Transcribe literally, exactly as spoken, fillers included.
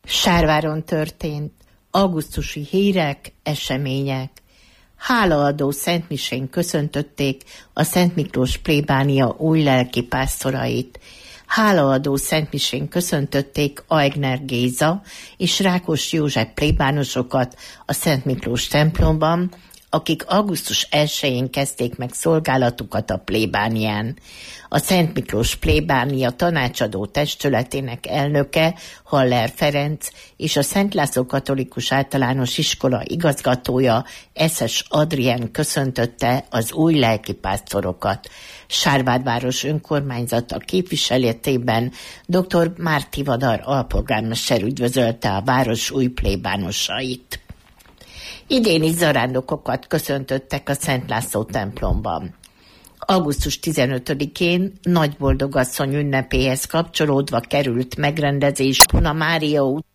Sárváron történt augusztusi hírek, események. Hálaadó szentmisén köszöntötték a Szent Miklós plébánia új lelkipásztorait. Hálaadó szentmisén köszöntötték Aigner Géza és Rákos József plébánosokat a Szent Miklós templomban, akik augusztus elsején kezdték meg szolgálatukat a plébánián. A Szent Miklós plébánia tanácsadó testületének elnöke, Haller Ferenc, és a Szent László Katolikus Általános Iskola igazgatója, Eszes Adrien köszöntötte az új lelkipásztorokat. Sárvárváros önkormányzata képviseletében dr. Márti Vadar alpolgármester üdvözölte a város új plébánosait. Idéni zarándokokat köszöntöttek a Szent László templomban. augusztus tizenötödikén Nagyboldogasszony ünnepéhez kapcsolódva került megrendezés a Mária út